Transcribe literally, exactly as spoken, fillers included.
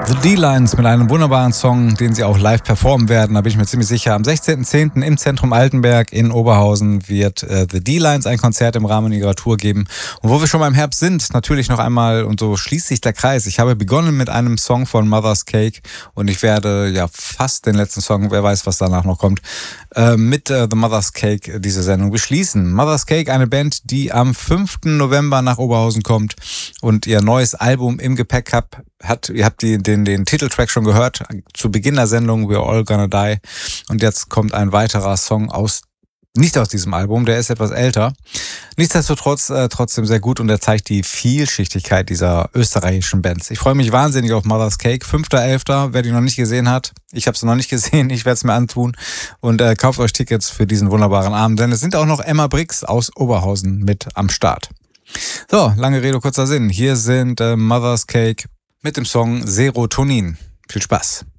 The D-Lines mit einem wunderbaren Song, den sie auch live performen werden, da bin ich mir ziemlich sicher. Am sechzehnten zehnten im Zentrum Altenberg in Oberhausen wird äh, The D-Lines ein Konzert im Rahmen ihrer Tour geben. Und wo wir schon beim Herbst sind, natürlich noch einmal, und so schließt sich der Kreis. Ich habe begonnen mit einem Song von Mother's Cake und ich werde ja fast den letzten Song, wer weiß, was danach noch kommt, äh, mit äh, The Mother's Cake diese Sendung beschließen. Mother's Cake, eine Band, die am fünften November nach Oberhausen kommt und ihr neues Album im Gepäck hat. Hat, ihr habt die, den, den Titeltrack schon gehört, zu Beginn der Sendung, We're All Gonna Die. Und jetzt kommt ein weiterer Song aus, nicht aus diesem Album, der ist etwas älter. Nichtsdestotrotz äh, trotzdem sehr gut und er zeigt die Vielschichtigkeit dieser österreichischen Bands. Ich freue mich wahnsinnig auf Mother's Cake. fünfter elfter Wer die noch nicht gesehen hat, ich habe es noch nicht gesehen, ich werde es mir antun. Und äh, kauft euch Tickets für diesen wunderbaren Abend, denn es sind auch noch Emma Brix aus Oberhausen mit am Start. So, lange Rede, kurzer Sinn. Hier sind äh, Mother's Cake mit dem Song Serotonin. Viel Spaß.